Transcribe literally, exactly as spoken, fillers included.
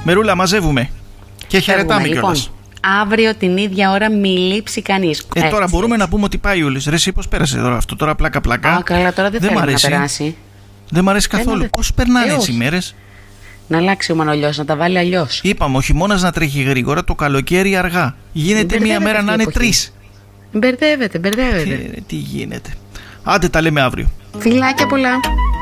Μερούλα, μαζεύουμε. Και χαιρετάμε λοιπόν, κιόλας. Αύριο την ίδια ώρα μη λείψει κανείς. Ε, τώρα έτσι, μπορούμε έτσι. να πούμε ότι πάει Ιούλης. Ρε, εσύ πώς πέρασε τώρα αυτό, τώρα πλάκα-πλάκα. Α, καλά, τώρα δεν, δεν θέλει να περάσει. Δεν μ' αρέσει καθόλου. Δε... Πώς περνάνε έτσι οι μέρες. Να αλλάξει ο Μανολιός, να τα βάλει αλλιώς. Είπαμε, ο χειμώνας να τρέχει γρήγορα, το καλοκαίρι αργά. Γίνεται μία μέρα να είναι τρεις. Μπερδεύεται, μπερδεύεται. Τι, τι γίνεται. Άντε, τα λέμε αύριο. Φιλάκια πολλά.